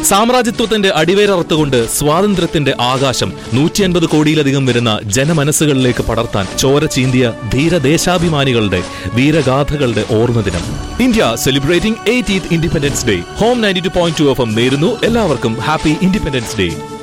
സാമ്രാജ്യത്വത്തിന്റെ അടിവേരറുത്തുകൊണ്ട് സ്വാതന്ത്ര്യത്തിന്റെ ആകാശം 150 കോടിയിലധികം വരുന്ന ജനമനസ്സുകളിലേക്ക് പടർത്താൻ ചോര ചീന്തിയ ധീരദേശാഭിമാനികളുടെ വീരഗാഥകളുടെ ഓർമ്മദിനം. India celebrating 80th independence day. Home 92.2 FM നേരുന്നു എല്ലാവർക്കും ഹാപ്പി ഇൻഡിപെൻഡൻസ് ഡേ.